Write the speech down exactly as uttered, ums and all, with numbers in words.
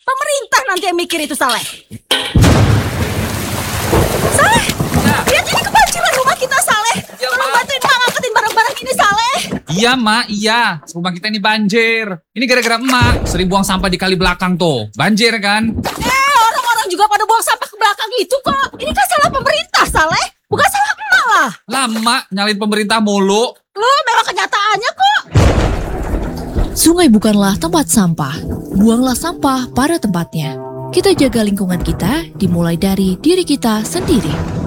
Pemerintah nanti yang mikir itu, Saleh. Saleh, Ya. lihat ini kebanjiran rumah kita, Saleh. Ya, Tolong Ma. bantuin Mak ngangkatin barang-barang ini, Saleh. Iya, Mak, iya. Rumah kita ini banjir. Ini gara-gara emak sering buang sampah di kali belakang tuh. Banjir kan? Eh, orang-orang juga pada buang sampah ke belakang itu kok. Ini kan salah pemerintah, Saleh. Bukan salah emak lah. Lama nyalin pemerintah mulu. Loh, memang kenyataannya kok. Sungai bukanlah tempat sampah. Buanglah sampah pada tempatnya. Kita jaga lingkungan kita dimulai dari diri kita sendiri.